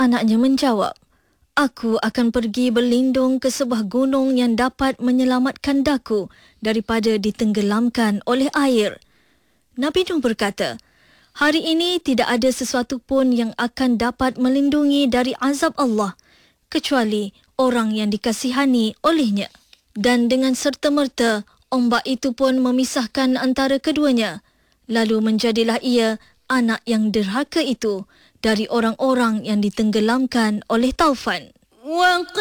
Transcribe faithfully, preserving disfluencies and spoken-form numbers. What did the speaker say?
anaknya menjawab, "Aku akan pergi berlindung ke sebuah gunung yang dapat menyelamatkan daku daripada ditenggelamkan oleh air." Nabi Nuh berkata, "Hari ini tidak ada sesuatu pun yang akan dapat melindungi dari azab Allah kecuali orang yang dikasihani olehnya." Dan dengan serta-merta, ombak itu pun memisahkan antara keduanya. Lalu menjadilah ia, anak yang derhaka itu, dari orang-orang yang ditenggelamkan oleh taufan.